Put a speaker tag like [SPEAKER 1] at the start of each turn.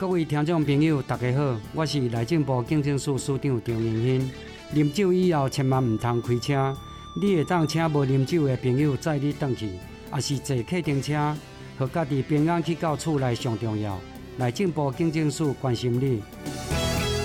[SPEAKER 1] 各位听众朋友，大家好，我是内政部警政署署长张荣兴。啉酒以后，千万唔通开车。你会当请无啉酒的朋友载你返去，也是坐客停车，和家己平安去到厝内上重要。内政部警政署关心你。